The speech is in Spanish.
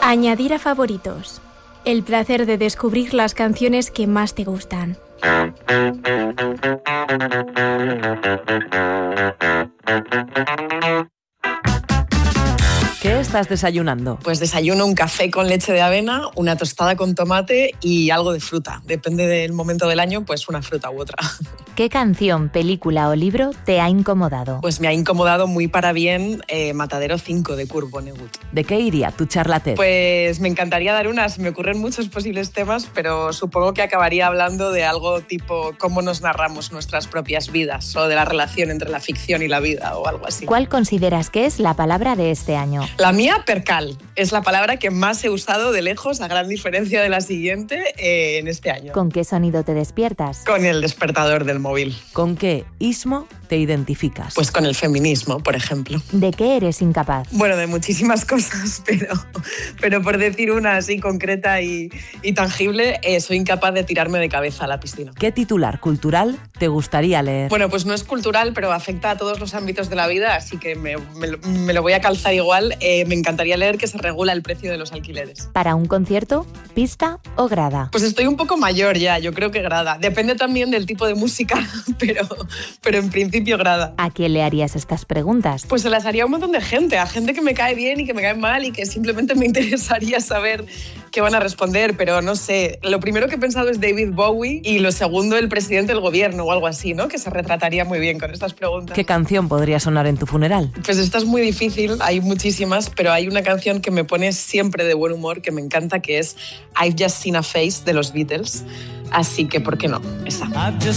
Añadir a favoritos. El placer de descubrir las canciones que más te gustan. ¿Qué estás desayunando? Pues desayuno un café con leche de avena, una tostada con tomate y algo de fruta. Depende del momento del año, pues una fruta u otra. ¿Qué canción, película o libro te ha incomodado? Pues me ha incomodado muy para bien Matadero 5 de Kurt Vonnegut. ¿De qué iría tu charla TED? Pues me encantaría dar unas, me ocurren muchos posibles temas, pero supongo que acabaría hablando de algo tipo cómo nos narramos nuestras propias vidas o de la relación entre la ficción y la vida o algo así. ¿Cuál consideras que es la palabra de este año? La mía, percal, es la palabra que más he usado de lejos, a gran diferencia de la siguiente, en este año. ¿Con qué sonido te despiertas? Con el despertador del móvil. ¿Con qué ismo te identificas? Pues con el feminismo, por ejemplo. ¿De qué eres incapaz? Bueno, de muchísimas cosas, pero por decir una así concreta y tangible, soy incapaz de tirarme de cabeza a la piscina. ¿Qué titular cultural te gustaría leer? Bueno, pues no es cultural, pero afecta a todos los ámbitos de la vida, así que me lo voy a calzar igual. Me encantaría leer que se regula el precio de los alquileres. ¿Para un concierto, pista o grada? Pues estoy un poco mayor ya, yo creo que grada. Depende también del tipo de música, pero en principio grada. ¿A quién le harías estas preguntas? Pues se las haría a un montón de gente, a gente que me cae bien y que me cae mal y que simplemente me interesaría saber qué van a responder, pero no sé. Lo primero que he pensado es David Bowie y lo segundo el presidente del gobierno o algo así, ¿no? Que se retrataría muy bien con estas preguntas. ¿Qué canción podría sonar en tu funeral? Pues esta es muy difícil, hay muchísimas, pero hay una canción que me pone siempre de buen humor, que me encanta, que es I've Just Seen a Face de los Beatles. Así que, ¿por qué no? Esa.